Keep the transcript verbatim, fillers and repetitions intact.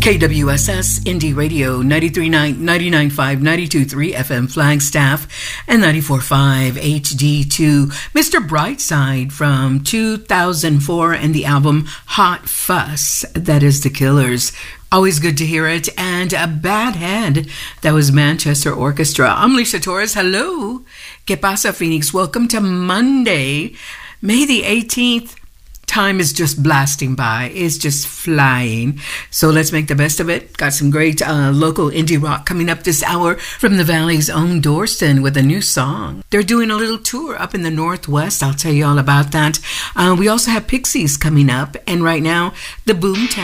K W S S Indie Radio, ninety-three point nine, ninety-nine point five, ninety-two point three F M Flagstaff, and ninety-four point five H D two. Mister Brightside from two thousand four and the album Hot Fuss, that is The Killers. Always good to hear it. And a Bad Head, that was Manchester Orchestra. I'm Lisa Torres. Hello. Que pasa, Phoenix? Welcome to Monday, May the eighteenth. Time is just blasting by. It's just flying. So let's make the best of it. Got some great uh, local indie rock coming up this hour from the Valley's own Dorston with a new song. They're doing a little tour up in the Northwest. I'll tell you all about that. Uh, we also have Pixies coming up. And right now, the Boomtown